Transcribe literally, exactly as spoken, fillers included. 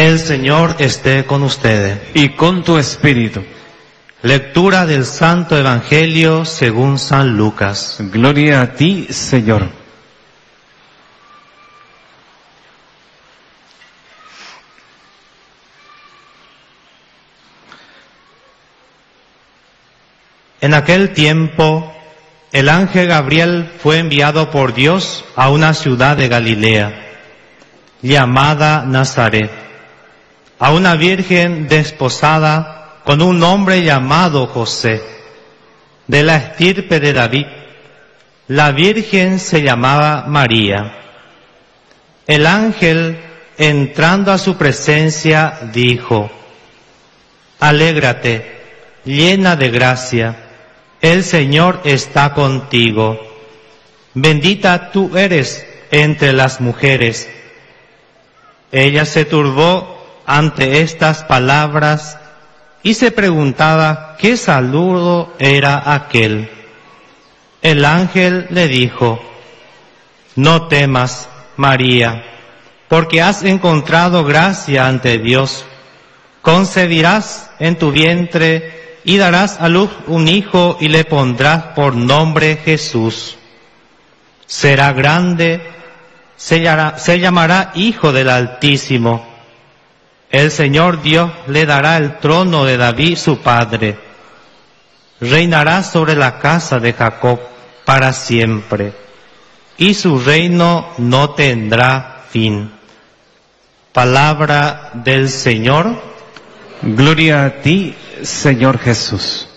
El Señor esté con ustedes. Y con tu espíritu. Lectura del Santo Evangelio según San Lucas. Gloria a ti, Señor. En aquel tiempo, el ángel Gabriel fue enviado por Dios a una ciudad de Galilea, llamada Nazaret, a una virgen desposada con un hombre llamado José, de la estirpe de David. La virgen se llamaba María. El ángel, entrando a su presencia, dijo: Alégrate, llena de gracia, el Señor está contigo. Bendita tú eres entre las mujeres. Ella se turbó ante estas palabras y se preguntaba qué saludo era aquel. El ángel le dijo: No temas, María, porque has encontrado gracia ante Dios. Concebirás en tu vientre y darás a luz un hijo y le pondrás por nombre Jesús. Será grande, se llamará, se llamará Hijo del Altísimo. El Señor Dios le dará el trono de David su padre. Reinará sobre la casa de Jacob para siempre, y su reino no tendrá fin. Palabra del Señor. Gloria a ti, Señor Jesús.